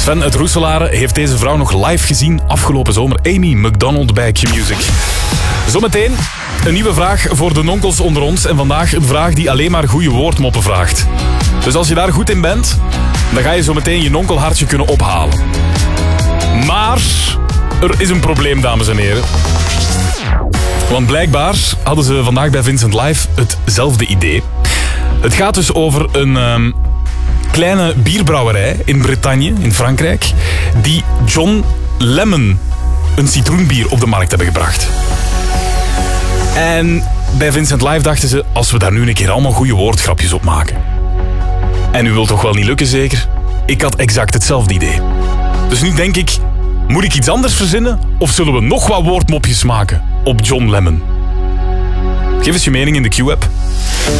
Sven uit Roeselare heeft deze vrouw nog live gezien afgelopen zomer. Amy McDonald bij Q-Music. Zometeen een nieuwe vraag voor de nonkels onder ons. En vandaag een vraag die alleen maar goede woordmoppen vraagt. Dus als je daar goed in bent, dan ga je zometeen je nonkelhartje kunnen ophalen. Maar er is een probleem, dames en heren. Want blijkbaar hadden ze vandaag bij Vincent Live hetzelfde idee. Het gaat dus over een kleine bierbrouwerij in Bretagne, in Frankrijk, die John Lemon, een citroenbier, op de markt hebben gebracht. En bij Vincent Live dachten ze, als we daar nu een keer allemaal goede woordgrapjes op maken. En u wilt toch wel niet lukken, zeker? Ik had exact hetzelfde idee. Dus nu denk ik, moet ik iets anders verzinnen? Of zullen we nog wat woordmopjes maken op John Lemon? Geef eens je mening in de Q-app.